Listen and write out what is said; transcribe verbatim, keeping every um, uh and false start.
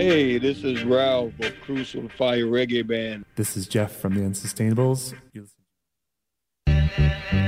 Hey, this is Ralph of Crucial Fire Reggae Band. This is Jeff from the Unsustainables. You listen-